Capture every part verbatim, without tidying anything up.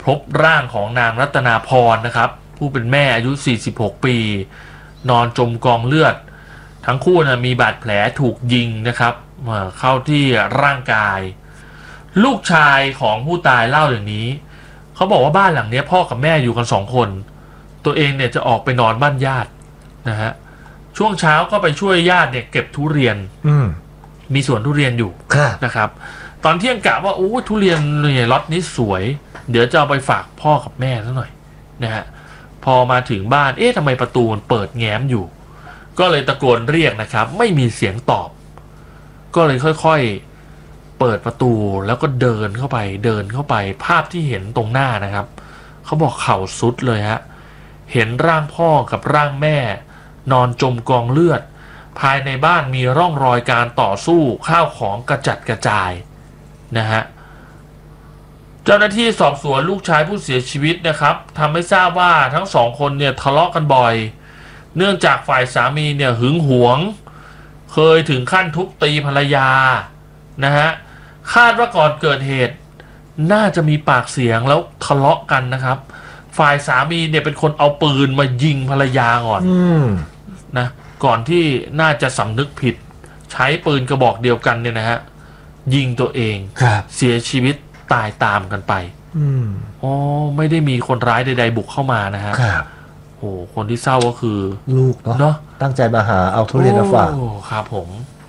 พบร่างของนางรัตนาพรนะครับผู้เป็นแม่อายุสี่สิบหกปีนอนจมกองเลือดทั้งคู่นะมีบาดแผลถูกยิงนะครับเข้าที่ร่างกายลูกชายของผู้ตายเล่าอย่างนี้เขาบอกว่าบ้านหลังนี้พ่อกับแม่อยู่กันสองคนตัวเองเนี่ยจะออกไปนอนบ้านญาตินะฮะช่วงเช้าก็ไปช่วยญาติเนี่ยเก็บทุเรียนมีสวนทุเรียนอยู่นะครับตอนเที่ยงกะว่าโอ้ทุเรียนเนี่ยล็อตนี้สวยเดี๋ยวจะเอาไปฝากพ่อกับแม่ซะหน่อยนะฮะพอมาถึงบ้านเอ๊ะทำไมประตูมันเปิดแง้มอยู่ก็เลยตะโกนเรียกนะครับไม่มีเสียงตอบก็เลยค่อยๆเปิดประตูแล้วก็เดินเข้าไปเดินเข้าไปภาพที่เห็นตรงหน้านะครับเขาบอกเข่าสุดเลยฮะเห็นร่างพ่อกับร่างแม่นอนจมกองเลือดภายในบ้านมีร่องรอยการต่อสู้ข้าวของกระจัดกระจายนะฮะเจ้าหน้าที่สอบสวนลูกชายผู้เสียชีวิตนะครับทำให้ทราบว่าทั้งสองคนเนี่ยทะเลาะกันบ่อยเนื่องจากฝ่ายสามีเนี่ยหึงหวงเคยถึงขั้นทุบตีภรรยานะฮะคาดว่าก่อนเกิดเหตุน่าจะมีปากเสียงแล้วทะเลาะกันนะครับฝ่ายสามีเนี่ยเป็นคนเอาปืนมายิงภรรยาก่อนนะก่อนที่น่าจะสำนึกผิดใช้ปืนกระบอกเดียวกันเนี่ยนะฮะยิงตัวเองเสียชีวิตตายตามกันไปอ๋อไม่ได้มีคนร้ายใดๆบุกเข้ามานะฮะโอ้คนที่เศร้าก็คือลูกเนาะตั้งใจมาหาเอาทุเรียนมาฝากครับผม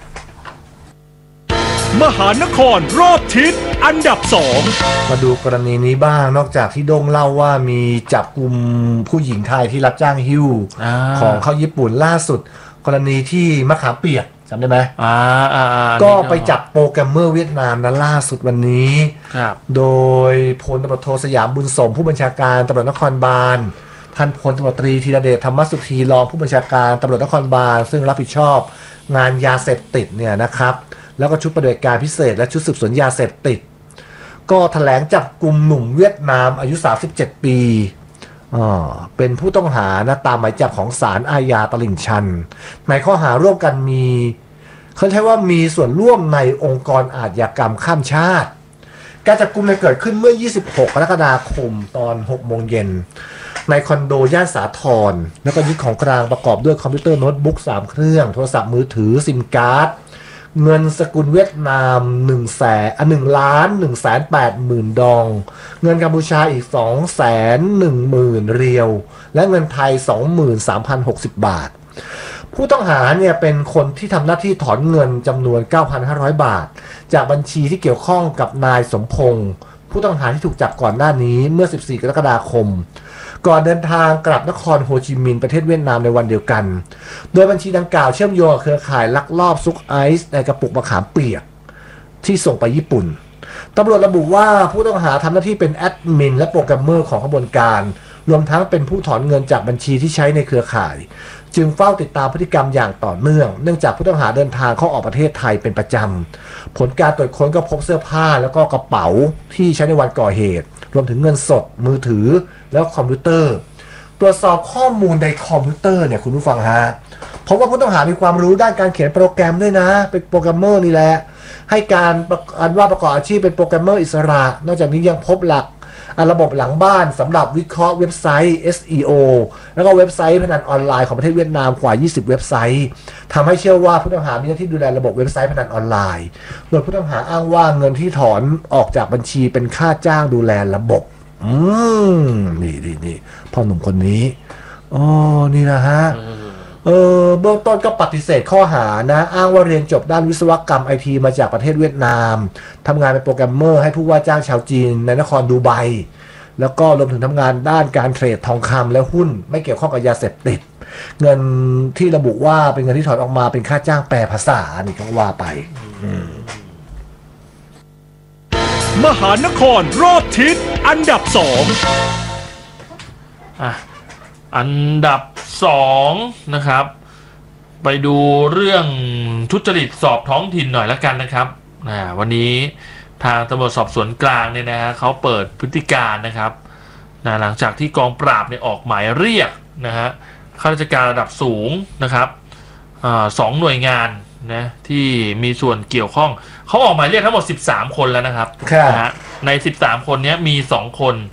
มหานครรอบทิศอันดับสองมาดูกรณีนี้บ้างนอกจากที่โด่งเล่าว่ามีจับกลุ่มผู้หญิงไทยที่รับจ้างหิ้วของเข้าญี่ปุ่นล่าสุดกรณีที่มะขามเปียกจำได้ไหมอ่าอ่าก็ไปจับโปรแกรมเมอร์เวียดนามนั้นล่าสุดวันนี้โดยพลตำรวจโทสยามบุญสมผู้บัญชาการตำรวจนครบาลท่านพลตำรวจตรีธีรเดชธรรมสุธีรองผู้บัญชาการตำรวจนครบาลซึ่งรับผิดชอบงานยาเสพติดเนี่ยนะครับแล้วก็ชุดปฏิบัติการพิเศษและชุดสืบสวนยาเสพติดก็แถลงจับกลุ่มหนุ่มเวียดนามอายุสามสิบเจ็ดปีอ่าเป็นผู้ต้องหานะตามหมายจับของศาลอาญาตลิ่งชันในข้อหาร่วมกันมีเขาใช้ว่ามีส่วนร่วมในองค์กรอาชญากรรมข้ามชาติการจับกลุ่มเกิดขึ้นเมื่อยี่สิบหกกรกฎาคมตอนหกโมงเย็นในคอนโดย่านสาทรแล้วก็ยึดของกลางประกอบด้วยคอมพิวเตอร์โน้ตบุ๊กสามเครื่องโทรศัพท์มือถือซิมการ์ดเงินสกุลเวียดนามหนึ่งแสนอ่ะหนึ่งล้านหนึ่งแสนแปดหมื่นดองเงินกัมพูชาอีกสองแสนหนึ่งหมื่นเรียวและเงินไทยสองหมื่นสามพันหกสิบบาทผู้ต้องหาเนี่ยเป็นคนที่ทำหน้าที่ถอนเงินจำนวน เก้าพันห้าร้อย บาทจากบัญชีที่เกี่ยวข้องกับนายสมพงษ์ผู้ต้องหาที่ถูกจับก่อนหน้านี้เมื่อสิบสี่กรกฎาคมก่อนเดินทางกลับนครโฮจิมินห์ประเทศเวียดนามในวันเดียวกันโดยบัญชีดังกล่าวเชื่อมโยงกับเครือข่ายลักลอบซุกไอซ์ในกระปุกมะขามเปียกที่ส่งไปญี่ปุ่นตำรวจระบุว่าผู้ต้องหาทำหน้าที่เป็นแอดมินและโปรแกรมเมอร์ของขบวนการรวมทั้งเป็นผู้ถอนเงินจากบัญชีที่ใช้ในเครือข่ายจึงเฝ้าติดตามพฤติกรรมอย่างต่อเนื่องเนื่องจากผู้ต้องหาเดินทางเข้าออกประเทศไทยเป็นประจำผลการตรวจค้นก็พบเสื้อผ้าแล้วก็กระเป๋าที่ใช้ในวันก่อเหตุรวมถึงเงินสดมือถือแล้วคอมพิวเตอร์ตรวจสอบข้อมูลในคอมพิวเตอร์เนี่ยคุณผู้ฟังฮะเพราะว่าผู้ต้องหามีความรู้ด้านการเขียนโปรแกรมด้วยนะเป็นโปรแกรมเมอร์นี่แหละให้การอันว่าประกอบอาชีพเป็นโปรแกรมเมอร์อิสระนอกจากนี้ยังพบหลักระบบหลังบ้านสำหรับวิเคราะห์เว็บไซต์ เอส อี โอ แล้วก็เว็บไซต์พนันออนไลน์ของประเทศเวียดนามกว่ายี่สิบเว็บไซต์ทำให้เชื่อว่าผู้ต้องหามีหน้าที่ดูแลระบบเว็บไซต์พนันออนไลน์โดยผู้ต้องหาอ้างว่าเงินที่ถอนออกจากบัญชีเป็นค่าจ้างดูแลระบบอืมนี่นี่นี่พ่อหนุ่มคนนี้อ๋อนี่นะฮะเออเบื้องต้นก็ปฏิเสธข้อหานะอ้างว่าเรียนจบด้านวิศวกรรมไอทีมาจากประเทศเวียดนามทำงานเป็นโปรแกรมเมอร์ให้ผู้ว่าจ้างชาวจีนในนครดูไบแล้วก็รวมถึงทำงานด้านการเทรดทองคำและหุ้นไม่เกี่ยวข้องกับยาเสพติดเงินที่ระบุว่าเป็นเงินที่ถอนออกมาเป็นค่าจ้างแปลภาษานี่ก็ว่าไปมหานครรอบทิศอันดับสองอ่ะอันดับสองนะครับไปดูเรื่องทุจริตสอบท้องถิ่นหน่อยละกันนะครับอ่าวันนี้ทางตำรวจสอบสวนกลางเนี่ยนะฮะเขาเปิดพฤติการนะครับนะหลังจากที่กองปราบเนี่ยออกหมายเรียกนะฮะข้าราชการระดับสูงนะครับอ่าสองหน่วยงานนะที่มีส่วนเกี่ยวข้องเขาออกหมายเรียกทั้งหมดสิบสามคนแล้วนะครับนะฮะในสิบสามคนนี้มีสองคน